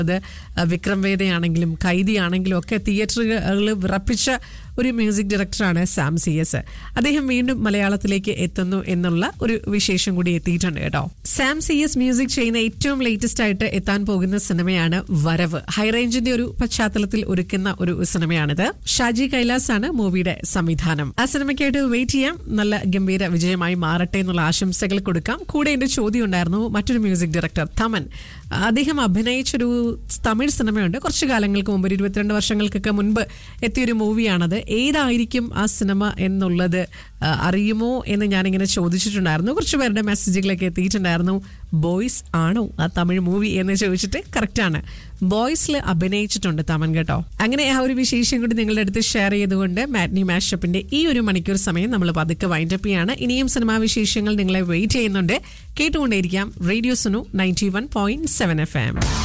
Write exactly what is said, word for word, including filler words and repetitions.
അത് വിക്രം വേദയാണെങ്കിലും കൈദി ആണെങ്കിലും ഒക്കെ തിയേറ്ററുകൾ വിറപ്പിച്ച ഒരു മ്യൂസിക് ഡയറക്ടറാണ് സാം സി എസ്. അദ്ദേഹം വീണ്ടും മലയാളത്തിലേക്ക് എത്തുന്നു എന്നുള്ള ഒരു വിശേഷം കൂടി എത്തിയിട്ടുണ്ട് കേട്ടോ. സാം സി എസ് മ്യൂസിക് ചെയ്യുന്ന ഏറ്റവും ലേറ്റസ്റ്റ് ആയിട്ട് എത്താൻ പോകുന്ന സിനിമയാണ് വരവ്. ഹൈറേഞ്ചിന്റെ ഒരു പശ്ചാത്തലത്തിൽ ഒരുക്കുന്ന ഒരു സിനിമയാണിത്. ഷാജി കൈലാസ് ആണ് മൂവിയുടെ സംവിധാനം. ആ സിനിമയ്ക്കായിട്ട് വെയിറ്റ് ചെയ്യാം. നല്ല ഗംഭീര വിജയമായി മാറട്ടെ എന്നുള്ള ആശംസകൾ കൊടുക്കാം. കൂടെ എന്റെ ചോദ്യം ഉണ്ടായിരുന്നു മറ്റൊരു മ്യൂസിക് ഡയറക്ടർ തമൻ. അദ്ദേഹം അഭിനയിച്ചൊരു തമിഴ് സിനിമയുണ്ട് കുറച്ചു കാലങ്ങൾക്ക് മുമ്പ്, ഒരു ഇരുപത്തിരണ്ട് വർഷങ്ങൾക്കൊക്കെ മുൻപ് എത്തിയൊരു മൂവിയാണത്. ഏതായിരിക്കും ആ സിനിമ എന്നുള്ളത് അറിയുമോ എന്ന് ഞാനിങ്ങനെ ചോദിച്ചിട്ടുണ്ടായിരുന്നു. കുറച്ച് പേരുടെ മെസ്സേജുകളൊക്കെ എത്തിയിട്ടുണ്ടായിരുന്നു. ബോയ്സ് ആണോ ആ തമിഴ് മൂവി എന്ന് ചോദിച്ചിട്ട് കറക്റ്റാണ്, ബോയ്സിൽ അഭിനയിച്ചിട്ടുണ്ട് തമൻ കേട്ടോ. അങ്ങനെ ആ ഒരു വിശേഷം കൂടി നിങ്ങളുടെ അടുത്ത് ഷെയർ ചെയ്തുകൊണ്ട് മാറ്റ്നി മാഷപ്പിന്റെ ഈ ഒരു മണിക്കൂർ സമയം നമ്മൾ പതുക്കെ വൈൻഡപ്പ് ചെയ്യാണ്. ഇനിയും സിനിമാ വിശേഷങ്ങൾ നിങ്ങളെ വെയിറ്റ് ചെയ്യുന്നുണ്ട്. കേട്ടുകൊണ്ടേയിരിക്കാം radio Sunu ninety one point seven F M.